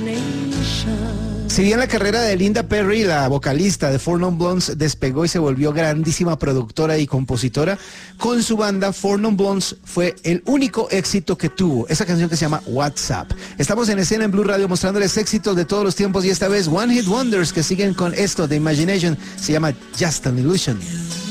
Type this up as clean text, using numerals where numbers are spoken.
Si bien la carrera de Linda Perry, la vocalista de Four Non Blondes, despegó y se volvió grandísima productora y compositora, con su banda Four Non Blondes fue el único éxito que tuvo. Esa canción que se llama WhatsApp. Estamos en escena en Blue Radio mostrándoles éxitos de todos los tiempos y esta vez One Hit Wonders que siguen con esto de Imagination. Se llama Just an Illusion.